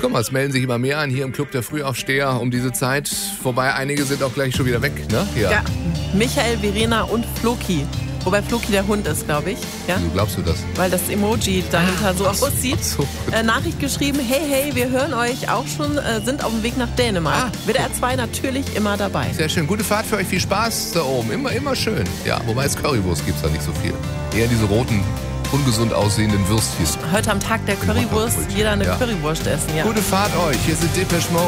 Guck mal, es melden sich immer mehr an hier im Club der Frühaufsteher um diese Zeit. Wobei einige sind auch gleich schon wieder weg, ne? Ja, Michael, Verena und Floki. Wobei Floki der Hund ist, glaube ich. Ja? Wieso glaubst du das? Weil das Emoji dahinter so aussieht. So. Nachricht geschrieben, hey, wir hören euch auch schon, sind auf dem Weg nach Dänemark. WDR 2 natürlich immer dabei. Sehr schön. Gute Fahrt für euch, viel Spaß da oben. Immer schön. Ja, wobei es Currywurst gibt es da nicht so viel. Eher diese roten, ungesund aussehenden Würstchen. Heute am Tag der Currywurst, jeder eine Currywurst essen. Ja. Gute Fahrt euch. Hier sind Depeche Mode.